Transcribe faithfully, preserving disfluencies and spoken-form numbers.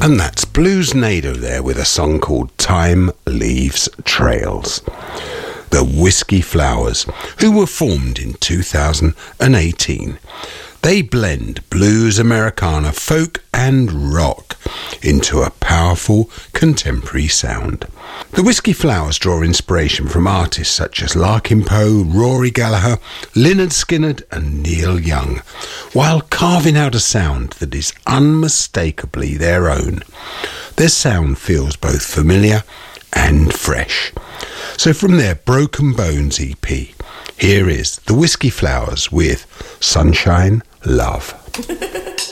And that's Bluesnado there with a song called Time Leaves Trails. The Whiskey Flowers, who were formed in two thousand eighteen. They blend blues, Americana, folk and rock into a powerful contemporary sound. The Whiskey Flowers draw inspiration from artists such as Larkin Poe, Rory Gallagher, Lynyrd Skynyrd and Neil Young, while carving out a sound that is unmistakably their own. Their sound feels both familiar and fresh. So from their Broken Bones E P, here is The Whiskey Flowers with Sunshine Love.